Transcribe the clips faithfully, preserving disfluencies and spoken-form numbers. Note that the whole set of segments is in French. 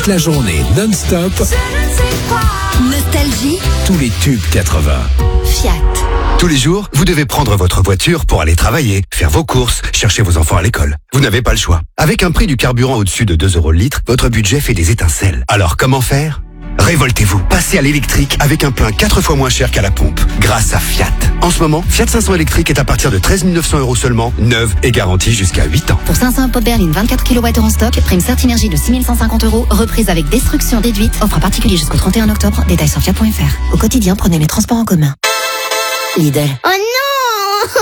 toute la journée, non-stop. Nostalgie. Tous les tubes quatre-vingts. Fiat. Tous les jours, vous devez prendre votre voiture pour aller travailler, faire vos courses, chercher vos enfants à l'école. Vous n'avez pas le choix. Avec un prix du carburant au-dessus de deux euros le litre, votre budget fait des étincelles. Alors comment faire ? Révoltez-vous. Passez à l'électrique avec un plein quatre fois moins cher qu'à la pompe. Grâce à Fiat. En ce moment, Fiat cinq cents électrique est à partir de treize mille neuf cents euros seulement, neuve et garantie jusqu'à huit ans. Pour cinq cents pop berline vingt-quatre kilowattheures en stock, prime Certinergie de six mille cent cinquante euros, reprise avec destruction déduite. Offre particulier jusqu'au trente et un octobre. Détails sur fiat point f r. Au quotidien, prenez les transports en commun. Lidl. Oh non!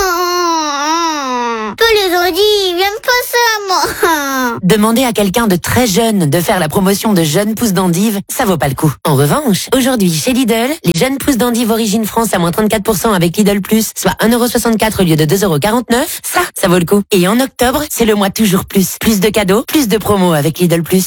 Que les ondits, viens me passer à moi. Demander à quelqu'un de très jeune de faire la promotion de jeunes pousses d'endives, ça vaut pas le coup. En revanche, aujourd'hui, chez Lidl, les jeunes pousses d'endives Origine France à moins trente-quatre pour cent avec Lidl Plus, soit un euro soixante-quatre au lieu de deux euros quarante-neuf, ça, ça vaut le coup. Et en octobre, c'est le mois toujours plus. Plus de cadeaux, plus de promos avec Lidl Plus.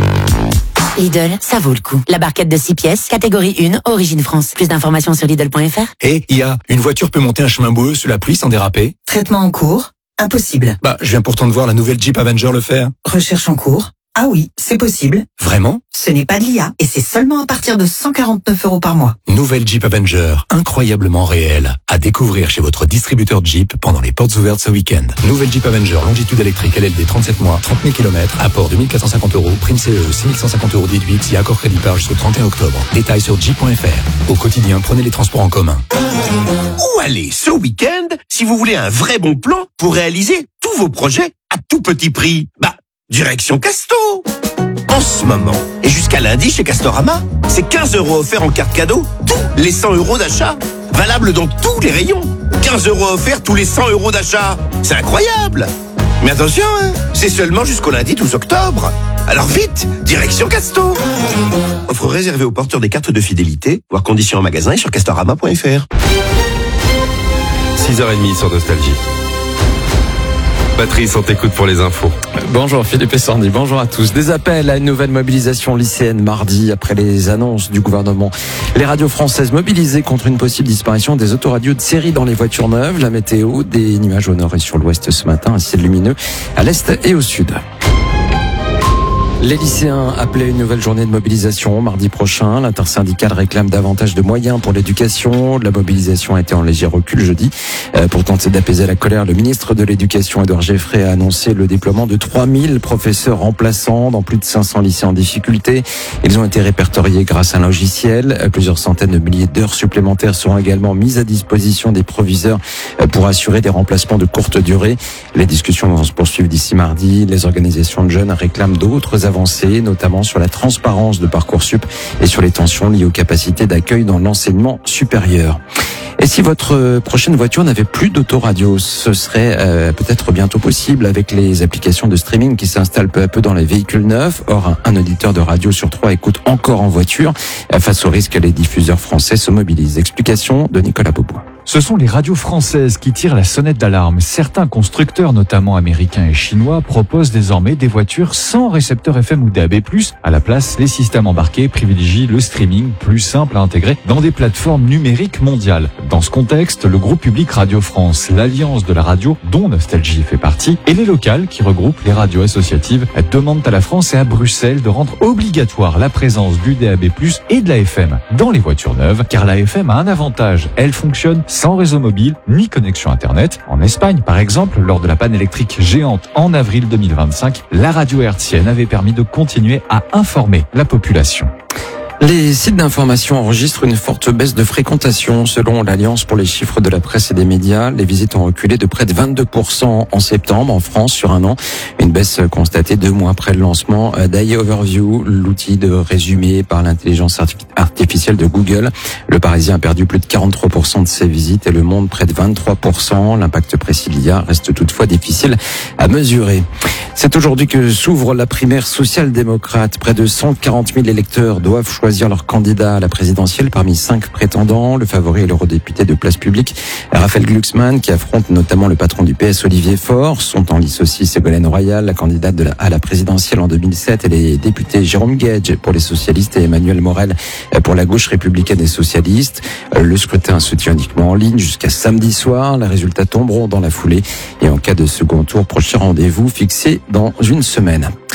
Lidl, ça vaut le coup. La barquette de six pièces, catégorie un, Origine France. Plus d'informations sur Lidl point f r. Et il y a une voiture peut monter un chemin boueux sous la pluie sans déraper. Traitement en cours. Impossible. Bah, je viens pourtant de voir la nouvelle Jeep Avenger le faire. Recherche en cours. Ah oui, c'est possible. Vraiment ? Ce n'est pas de l'I A et c'est seulement à partir de cent quarante-neuf euros par mois. Nouvelle Jeep Avenger, incroyablement réelle. À découvrir chez votre distributeur Jeep pendant les portes ouvertes ce week-end. Nouvelle Jeep Avenger, longitude électrique L L D trente-sept mois, trente mille kilomètres, apport deux mille quatre cent cinquante euros, prime C E, six mille cent cinquante euros déduits, si accord crédit par jusqu'au trente et un octobre. Détails sur jeep point f r. Au quotidien, prenez les transports en commun. Où aller ce week-end si vous voulez un vrai bon plan pour réaliser tous vos projets à tout petit prix? Bah, direction Casto. En ce moment, et jusqu'à lundi chez Castorama, c'est quinze euros offerts en carte cadeau, tous les cent euros d'achat. Valable dans tous les rayons. quinze euros offerts tous les cent euros d'achat. C'est incroyable. Mais attention, hein, c'est seulement jusqu'au lundi douze octobre. Alors vite, direction Casto. Offre réservée aux porteurs des cartes de fidélité, voire conditions en magasin et sur castorama point f r. six heures trente sur Nostalgie. Patrice, on t'écoute pour les infos. Bonjour Philippe et Sandy, bonjour à tous. Des appels à une nouvelle mobilisation lycéenne mardi après les annonces du gouvernement. Les radios françaises mobilisées contre une possible disparition des autoradios de série dans les voitures neuves. La météo, des nuages au nord et sur l'ouest ce matin, un ciel lumineux à l'est et au sud. Les lycéens appelaient une nouvelle journée de mobilisation mardi prochain. L'intersyndicale réclame davantage de moyens pour l'éducation. La mobilisation a été en léger recul jeudi. Euh, pour tenter d'apaiser la colère, le ministre de l'Éducation, Édouard Geoffrey, a annoncé le déploiement de trois mille professeurs remplaçants dans plus de cinq cents lycées en difficulté. Ils ont été répertoriés grâce à un logiciel. Plusieurs centaines de milliers d'heures supplémentaires seront également mises à disposition des proviseurs pour assurer des remplacements de courte durée. Les discussions vont se poursuivre d'ici mardi. Les organisations de jeunes réclament d'autres avancées, notamment sur la transparence de Parcoursup et sur les tensions liées aux capacités d'accueil dans l'enseignement supérieur. Et si votre prochaine voiture n'avait plus d'autoradio, ce serait euh, peut-être bientôt possible avec les applications de streaming qui s'installent peu à peu dans les véhicules neufs. Or, un, un auditeur de radio sur trois écoute encore en voiture. Face au risque, les diffuseurs français se mobilisent. Explication de Nicolas Beaubois. Ce sont les radios françaises qui tirent la sonnette d'alarme. Certains constructeurs, notamment américains et chinois, proposent désormais des voitures sans récepteur F M ou D A B plus. À la place, les systèmes embarqués privilégient le streaming, plus simple à intégrer dans des plateformes numériques mondiales. Dans ce contexte, le groupe public Radio France, l'alliance de la radio dont Nostalgie fait partie, et les locales qui regroupent les radios associatives demandent à la France et à Bruxelles de rendre obligatoire la présence du D A B plus et de la F M dans les voitures neuves, car la F M a un avantage, elle fonctionne sans réseau mobile ni connexion Internet. En Espagne, par exemple, lors de la panne électrique géante en avril deux mille vingt-cinq, la radio hertzienne avait permis de continuer à informer la population. Les sites d'information enregistrent une forte baisse de fréquentation. Selon l'Alliance pour les chiffres de la presse et des médias, les visites ont reculé de près de vingt-deux pour cent en septembre en France sur un an. Une baisse constatée deux mois après le lancement d'A I Overview, l'outil de résumé par l'intelligence artificielle de Google. Le Parisien a perdu plus de quarante-trois pour cent de ses visites et Le Monde près de vingt-trois pour cent. L'impact précis de l'I A reste toutefois difficile à mesurer. C'est aujourd'hui que s'ouvre la primaire social-démocrate. Près de cent quarante mille électeurs doivent choisir choisir leur candidat à la présidentielle parmi cinq prétendants. Le favori est l'eurodéputé de Place Publique, Raphaël Glucksmann, qui affronte notamment le patron du P S, Olivier Faure. Sont en lice aussi Ségolène Royal, la candidate de la, à la présidentielle en deux mille sept, et les députés Jérôme Guedj pour les socialistes et Emmanuel Morel pour la gauche républicaine et socialiste. Le scrutin se tient uniquement en ligne jusqu'à samedi soir. Les résultats tomberont dans la foulée et en cas de second tour, prochain rendez-vous fixé dans une semaine.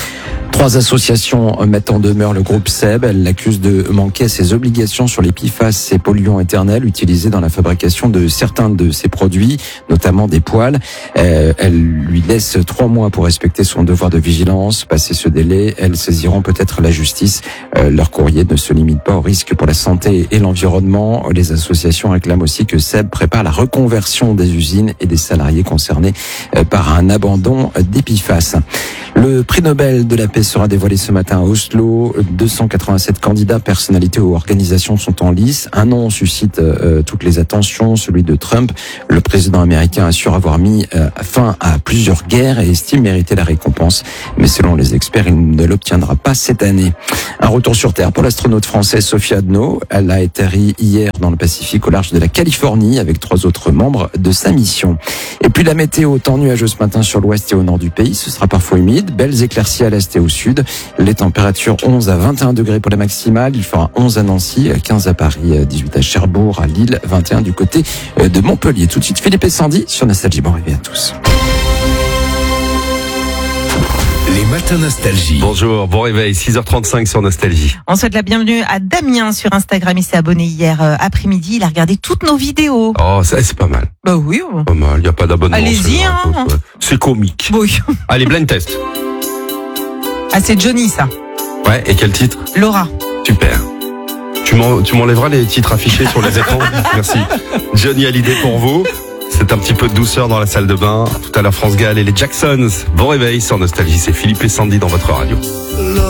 Trois associations mettent en demeure le groupe Seb. Elles l'accusent de manquer à ses obligations sur les P F A S, ces polluants éternels utilisés dans la fabrication de certains de ses produits, notamment des poêles. Euh, elles lui laissent trois mois pour respecter son devoir de vigilance. Passé ce délai, elles saisiront peut-être la justice. Euh, leur courrier ne se limite pas au risque pour la santé et l'environnement. Les associations réclament aussi que Seb prépare la reconversion des usines et des salariés concernés euh, par un abandon des P F A S. Le prix Nobel de la paix sera dévoilé ce matin à Oslo. deux cent quatre-vingt-sept candidats, personnalités ou organisations sont en lice. Un nom suscite euh, toutes les attentions, celui de Trump. Le président américain assure avoir mis euh, fin à plusieurs guerres et estime mériter la récompense. Mais selon les experts, il ne l'obtiendra pas cette année. Un retour sur Terre pour l'astronaute française Sophie Adno. Elle a atterri hier dans le Pacifique au large de la Californie avec trois autres membres de sa mission. Et puis la météo, temps nuageux ce matin sur l'ouest et au nord du pays. Ce sera parfois humide. Belles éclaircies à l'est et au sud. Les températures onze à vingt et un degrés pour les maximales. Il fera onze à Nancy, quinze à Paris, dix-huit à Cherbourg, à Lille, vingt et un du côté de Montpellier. Tout de suite, Philippe et Sandy sur Nostalgie. Bon réveil à tous. Les matins Nostalgie. Bonjour, bon réveil, six heures trente-cinq sur Nostalgie. On souhaite la bienvenue à Damien sur Instagram. Il s'est abonné hier euh, après-midi. Il a regardé toutes nos vidéos. Oh, ça, c'est pas mal. Bah oui. Pas mal, il n'y a pas d'abonnement. Allez-y, hein. C'est comique. Oui. Allez, blind test. Ah, c'est Johnny, ça. Ouais, et quel titre? Laura. Super. Tu m'en- tu m'enlèveras les titres affichés sur les écrans? Merci. Johnny Hallyday pour vous. C'est un petit peu de douceur dans la salle de bain. Tout à l'heure, France Gall et les Jacksons. Bon réveil sur Nostalgie, c'est Philippe et Sandy dans votre radio.